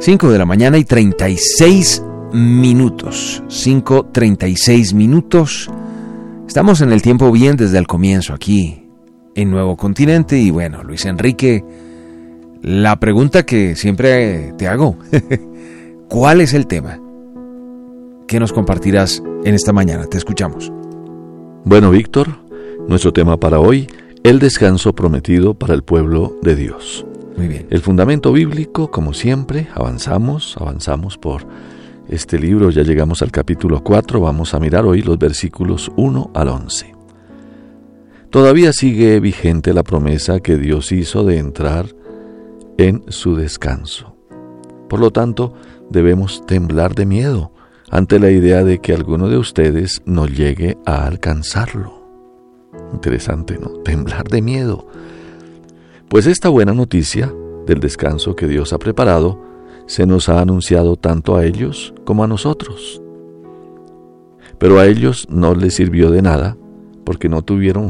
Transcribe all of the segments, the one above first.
5 de la mañana y 36 minutos. 5:36 minutos. Estamos en el tiempo bien desde el comienzo aquí en Nuevo Continente. Y bueno, Luis Enrique, la pregunta que siempre te hago, ¿cuál es el tema que nos compartirás en esta mañana? Te escuchamos. Bueno, Víctor, nuestro tema para hoy, el descanso prometido para el pueblo de Dios. Muy bien. El fundamento bíblico, como siempre, avanzamos por este libro, ya llegamos al capítulo 4, vamos a mirar hoy los versículos 1 al 11. Todavía sigue vigente la promesa que Dios hizo de entrar en su descanso. Por lo tanto, debemos temblar de miedo ante la idea de que alguno de ustedes no llegue a alcanzarlo. Interesante, ¿no? Temblar de miedo. Pues esta buena noticia del descanso que Dios ha preparado se nos ha anunciado tanto a ellos como a nosotros. Pero a ellos no les sirvió de nada porque no tuvieron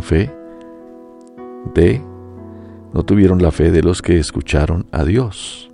la fe de los que escucharon a Dios.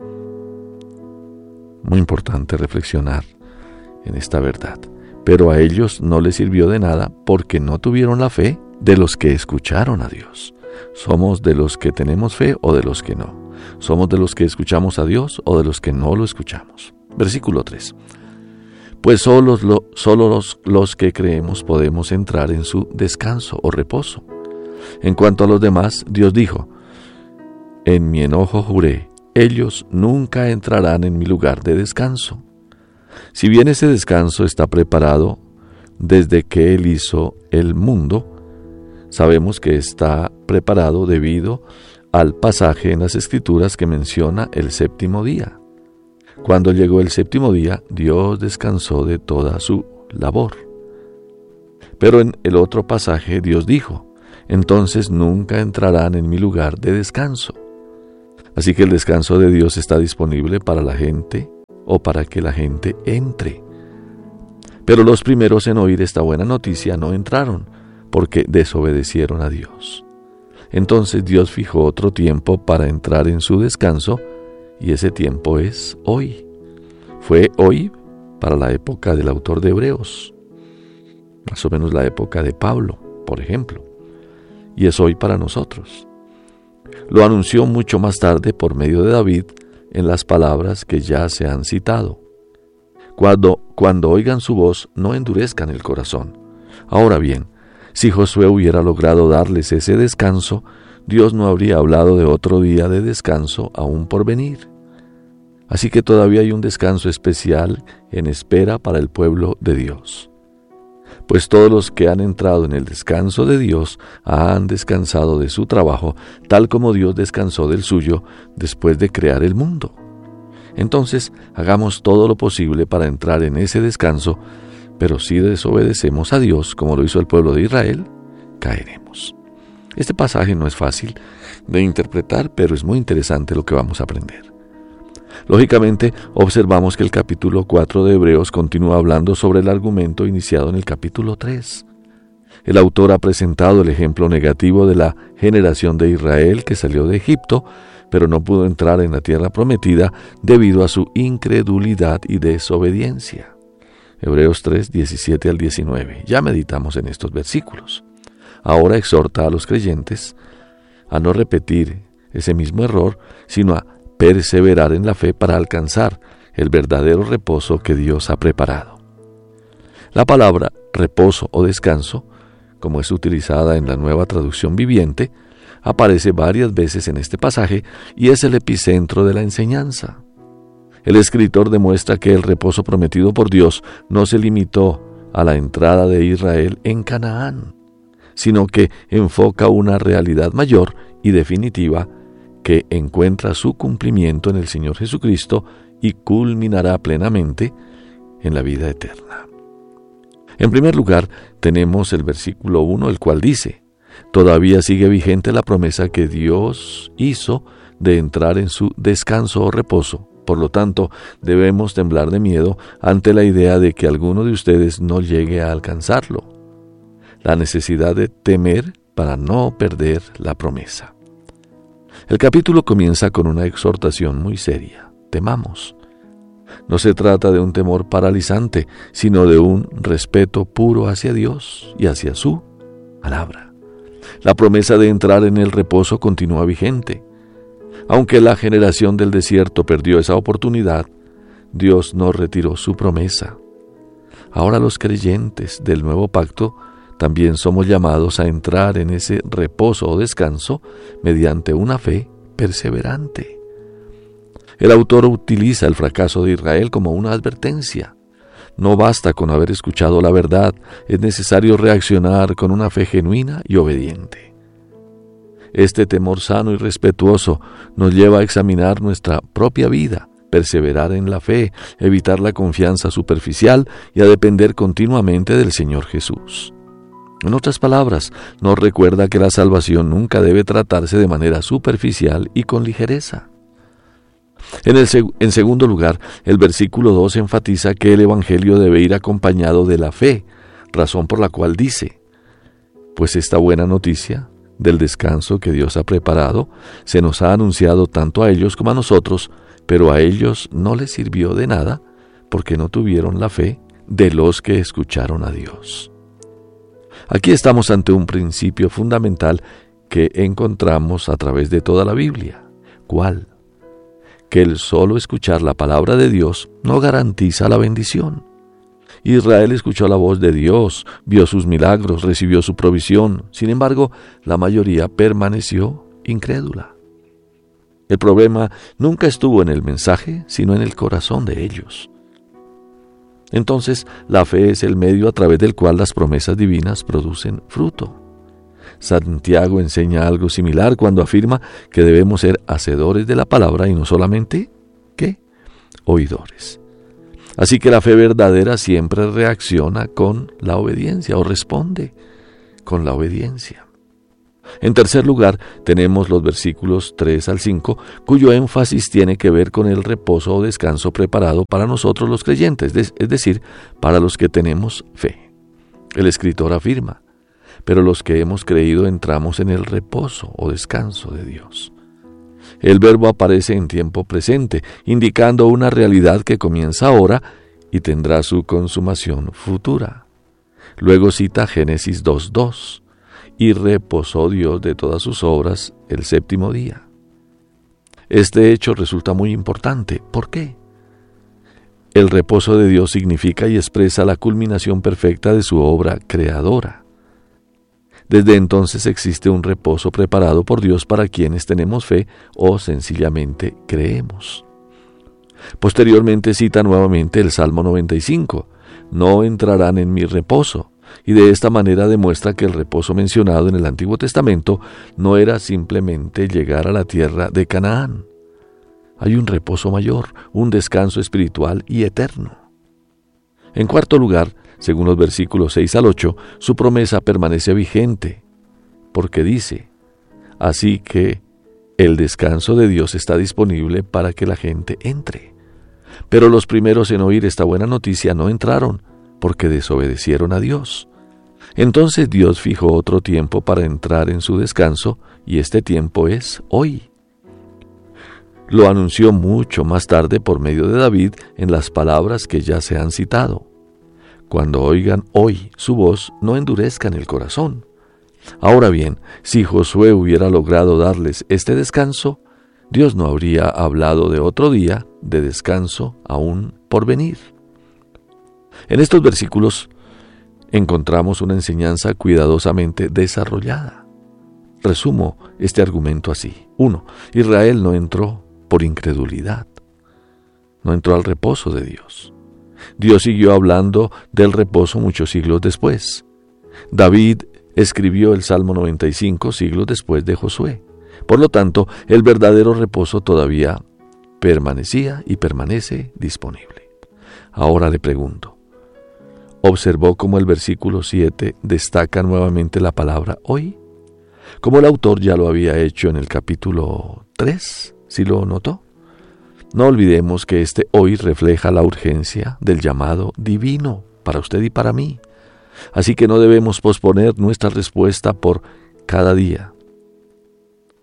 Muy importante reflexionar en esta verdad. Pero a ellos no les sirvió de nada porque no tuvieron la fe de los que escucharon a Dios. ¿Somos de los que tenemos fe o de los que no? ¿Somos de los que escuchamos a Dios o de los que no lo escuchamos? Versículo 3. Pues solo los que creemos podemos entrar en su descanso o reposo. En cuanto a los demás, Dios dijo: en mi enojo juré, ellos nunca entrarán en mi lugar de descanso. Si bien ese descanso está preparado desde que Él hizo el mundo, sabemos que está preparado debido al pasaje en las Escrituras que menciona el séptimo día. Cuando llegó el séptimo día, Dios descansó de toda su labor. Pero en el otro pasaje Dios dijo: entonces nunca entrarán en mi lugar de descanso. Así que el descanso de Dios está disponible para la gente o para que la gente entre. Pero los primeros en oír esta buena noticia no entraron, porque desobedecieron a Dios. Entonces Dios fijó otro tiempo para entrar en su descanso, y ese tiempo es hoy. Fue hoy para la época del autor de Hebreos, más o menos la época de Pablo, por ejemplo, y es hoy para nosotros. Lo anunció mucho más tarde por medio de David en las palabras que ya se han citado. Cuando oigan su voz, no endurezcan el corazón. Ahora bien, si Josué hubiera logrado darles ese descanso, Dios no habría hablado de otro día de descanso aún por venir. Así que todavía hay un descanso especial en espera para el pueblo de Dios. Pues todos los que han entrado en el descanso de Dios han descansado de su trabajo, tal como Dios descansó del suyo después de crear el mundo. Entonces, hagamos todo lo posible para entrar en ese descanso, pero si desobedecemos a Dios, como lo hizo el pueblo de Israel, caeremos. Este pasaje no es fácil de interpretar, pero es muy interesante lo que vamos a aprender. Lógicamente, observamos que el capítulo 4 de Hebreos continúa hablando sobre el argumento iniciado en el capítulo 3. El autor ha presentado el ejemplo negativo de la generación de Israel que salió de Egipto, pero no pudo entrar en la tierra prometida debido a su incredulidad y desobediencia. Hebreos 3, 17 al 19. Ya meditamos en estos versículos. Ahora exhorta a los creyentes a no repetir ese mismo error, sino a perseverar en la fe para alcanzar el verdadero reposo que Dios ha preparado. La palabra reposo o descanso, como es utilizada en la Nueva Traducción Viviente, aparece varias veces en este pasaje y es el epicentro de la enseñanza. El escritor demuestra que el reposo prometido por Dios no se limitó a la entrada de Israel en Canaán, sino que enfoca una realidad mayor y definitiva que encuentra su cumplimiento en el Señor Jesucristo y culminará plenamente en la vida eterna. En primer lugar, tenemos el versículo 1, el cual dice: todavía sigue vigente la promesa que Dios hizo de entrar en su descanso o reposo. Por lo tanto, debemos temblar de miedo ante la idea de que alguno de ustedes no llegue a alcanzarlo. La necesidad de temer para no perder la promesa. El capítulo comienza con una exhortación muy seria. temamos. No se trata de un temor paralizante, sino de un respeto puro hacia Dios y hacia su palabra. La promesa de entrar en el reposo continúa vigente. Aunque la generación del desierto perdió esa oportunidad, Dios no retiró su promesa. Ahora los creyentes del nuevo pacto también somos llamados a entrar en ese reposo o descanso mediante una fe perseverante. El autor utiliza el fracaso de Israel como una advertencia. No basta con haber escuchado la verdad, es necesario reaccionar con una fe genuina y obediente. Este temor sano y respetuoso nos lleva a examinar nuestra propia vida, perseverar en la fe, evitar la confianza superficial y a depender continuamente del Señor Jesús. En otras palabras, nos recuerda que la salvación nunca debe tratarse de manera superficial y con ligereza. En segundo lugar, el versículo 2 enfatiza que el Evangelio debe ir acompañado de la fe, razón por la cual dice: pues esta buena noticia del descanso que Dios ha preparado se nos ha anunciado tanto a ellos como a nosotros, pero a ellos no les sirvió de nada porque no tuvieron la fe de los que escucharon a Dios. Aquí estamos ante un principio fundamental que encontramos a través de toda la Biblia. ¿Cuál? Que el solo escuchar la palabra de Dios no garantiza la bendición. Israel escuchó la voz de Dios, vio sus milagros, recibió su provisión. Sin embargo, la mayoría permaneció incrédula. El problema nunca estuvo en el mensaje, sino en el corazón de ellos. Entonces, la fe es el medio a través del cual las promesas divinas producen fruto. Santiago enseña algo similar cuando afirma que debemos ser hacedores de la palabra y no solamente, ¿qué? Oidores. Así que la fe verdadera siempre reacciona con la obediencia o responde con la obediencia. En tercer lugar, tenemos los versículos 3 al 5, cuyo énfasis tiene que ver con el reposo o descanso preparado para nosotros los creyentes, es decir, para los que tenemos fe. El escritor afirma: pero los que hemos creído entramos en el reposo o descanso de Dios. El verbo aparece en tiempo presente, indicando una realidad que comienza ahora y tendrá su consumación futura. Luego cita Génesis 2:2, y reposó Dios de todas sus obras el séptimo día. Este hecho resulta muy importante. ¿Por qué? El reposo de Dios significa y expresa la culminación perfecta de su obra creadora. Desde entonces existe un reposo preparado por Dios para quienes tenemos fe o sencillamente creemos. Posteriormente cita nuevamente el Salmo 95, no entrarán en mi reposo, y de esta manera demuestra que el reposo mencionado en el Antiguo Testamento no era simplemente llegar a la tierra de Canaán. Hay un reposo mayor, un descanso espiritual y eterno. En cuarto lugar, según los versículos 6 al 8, su promesa permanece vigente, porque dice: así que el descanso de Dios está disponible para que la gente entre. Pero los primeros en oír esta buena noticia no entraron, porque desobedecieron a Dios. Entonces Dios fijó otro tiempo para entrar en su descanso, y este tiempo es hoy. Lo anunció mucho más tarde por medio de David en las palabras que ya se han citado: cuando oigan hoy su voz, no endurezcan el corazón. Ahora bien, si Josué hubiera logrado darles este descanso, Dios no habría hablado de otro día de descanso aún por venir. En estos versículos encontramos una enseñanza cuidadosamente desarrollada. Resumo este argumento así. 1. Israel no entró por incredulidad. No entró al reposo de Dios. Dios siguió hablando del reposo muchos siglos después. David escribió el Salmo 95 siglos después de Josué. Por lo tanto, el verdadero reposo todavía permanecía y permanece disponible. Ahora le pregunto, ¿observó cómo el versículo 7 destaca nuevamente la palabra hoy? Como el autor ya lo había hecho en el capítulo 3, ¿sí lo notó? No olvidemos que este hoy refleja la urgencia del llamado divino para usted y para mí. Así que no debemos posponer nuestra respuesta por cada día.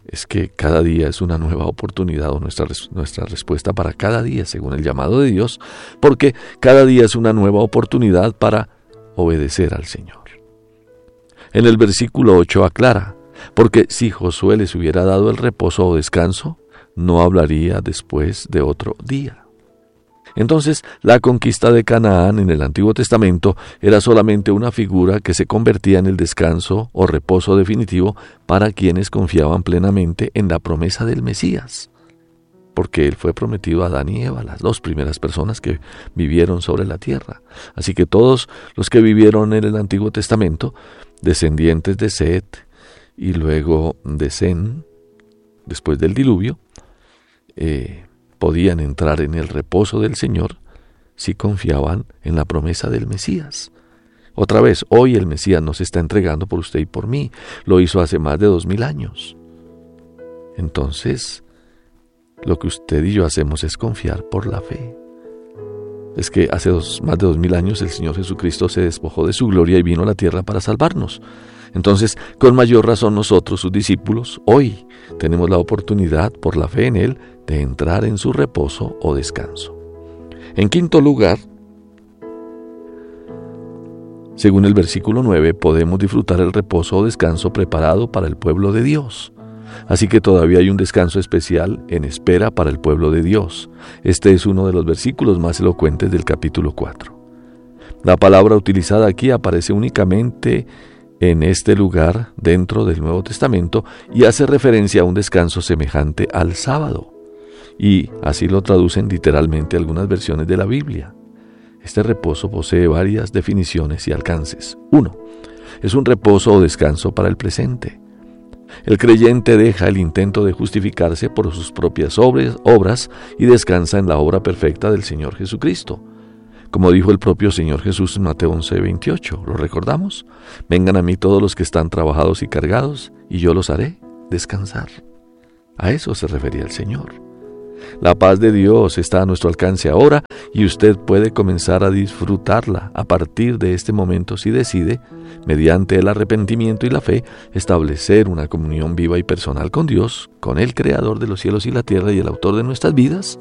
es que cada día es una nueva oportunidad, o nuestra respuesta para cada día, según el llamado de Dios, porque cada día es una nueva oportunidad para obedecer al Señor. En el versículo 8 aclara, porque si Josué les hubiera dado el reposo o descanso, no hablaría después de otro día. Entonces, la conquista de Canaán en el Antiguo Testamento era solamente una figura que se convertía en el descanso o reposo definitivo para quienes confiaban plenamente en la promesa del Mesías, porque él fue prometido a Adán y Eva, las dos primeras personas que vivieron sobre la tierra. Así que todos los que vivieron en el Antiguo Testamento, descendientes de Set y luego de Sem, después del diluvio, podían entrar en el reposo del Señor si confiaban en la promesa del Mesías. Otra vez, hoy el Mesías nos está entregando por usted y por mí. Lo hizo hace más de 2000 años. Entonces, lo que usted y yo hacemos es confiar por la fe. Es que hace más de 2000 años el Señor Jesucristo se despojó de su gloria y vino a la tierra para salvarnos. Entonces, con mayor razón nosotros, sus discípulos, hoy tenemos la oportunidad, por la fe en Él, de entrar en su reposo o descanso. En quinto lugar, según el versículo 9, podemos disfrutar el reposo o descanso preparado para el pueblo de Dios. Así que todavía hay un descanso especial en espera para el pueblo de Dios. Este es uno de los versículos más elocuentes del capítulo 4. La palabra utilizada aquí aparece únicamente en este lugar dentro del Nuevo Testamento y hace referencia a un descanso semejante al sábado. Y así lo traducen literalmente algunas versiones de la Biblia. Este reposo posee varias definiciones y alcances. 1. Es un reposo o descanso para el presente. El creyente deja el intento de justificarse por sus propias obras y descansa en la obra perfecta del Señor Jesucristo. Como dijo el propio Señor Jesús en Mateo 11:28, ¿lo recordamos? Vengan a mí todos los que están trabajados y cargados, y yo los haré descansar. A eso se refería el Señor. La paz de Dios está a nuestro alcance ahora y usted puede comenzar a disfrutarla a partir de este momento si decide, mediante el arrepentimiento y la fe, establecer una comunión viva y personal con Dios, con el Creador de los cielos y la tierra y el autor de nuestras vidas,